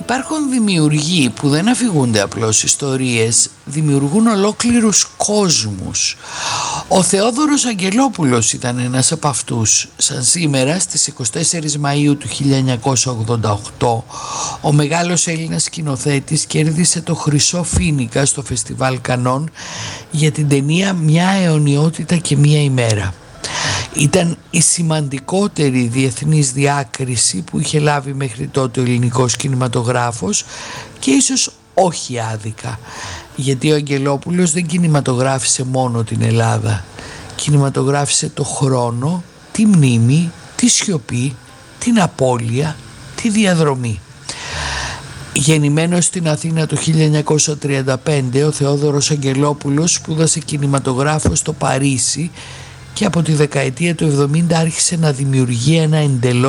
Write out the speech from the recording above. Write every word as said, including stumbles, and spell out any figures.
Υπάρχουν δημιουργοί που δεν αφηγούνται απλώς ιστορίες, δημιουργούν ολόκληρους κόσμους. Ο Θεόδωρος Αγγελόπουλος ήταν ένας από αυτούς. Σαν σήμερα στις εικοστή τέταρτη Μαΐου του χίλια εννιακόσια ογδόντα οκτώ ο μεγάλος Έλληνας σκηνοθέτης κέρδισε το Χρυσό Φοίνικα στο Φεστιβάλ Κανών για την ταινία «Μια αιωνιότητα και μία ημέρα». Ήταν η σημαντικότερη διεθνής διάκριση που είχε λάβει μέχρι τότε ο ελληνικός κινηματογράφος και ίσως όχι άδικα, γιατί ο Αγγελόπουλος δεν κινηματογράφησε μόνο την Ελλάδα, κινηματογράφησε το χρόνο, τη μνήμη, τη σιωπή, την απώλεια, τη διαδρομή. Γεννημένος στην Αθήνα το χίλια εννιακόσια τριάντα πέντε, ο Θεόδωρος Αγγελόπουλος σπούδασε κινηματογράφο στο Παρίσι και από τη δεκαετία του εβδομήντα άρχισε να δημιουργεί ένα εντελώς